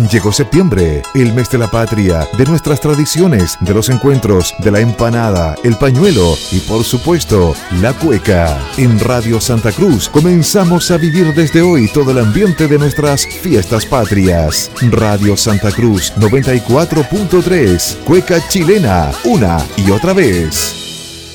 Llegó septiembre, el mes de la patria, de nuestras tradiciones, de los encuentros, de la empanada, el pañuelo y por supuesto, la cueca. En Radio Santa Cruz comenzamos a vivir desde hoy todo el ambiente de nuestras fiestas patrias. Radio Santa Cruz 94.3, cueca chilena, una y otra vez.